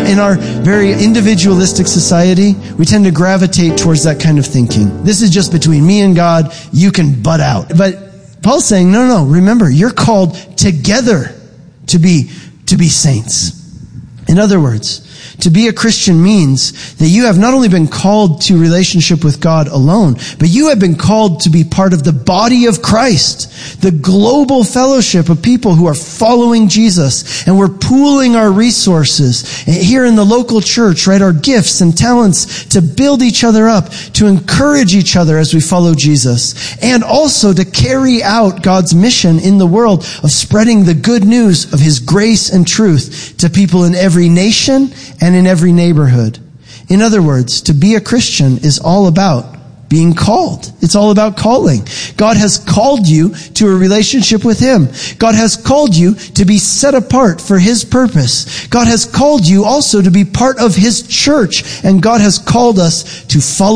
in our very individualistic society, we tend to gravitate towards that kind of thinking. This is just between me and God. You can butt out. But Paul's saying, no, remember, you're called together to be saints. In other words, to be a Christian means that you have not only been called to relationship with God alone, but you have been called to be part of the body of Christ, the global fellowship of people who are following Jesus. And we're pooling our resources here in the local church, right? Our gifts and talents to build each other up, to encourage each other as we follow Jesus, and also to carry out God's mission in the world of spreading the good news of His grace and truth to people in every nation and in every neighborhood. In other words, to be a Christian is all about being called. It's all about calling. God has called you to a relationship with Him. God has called you to be set apart for His purpose. God has called you also to be part of His church. And God has called us to follow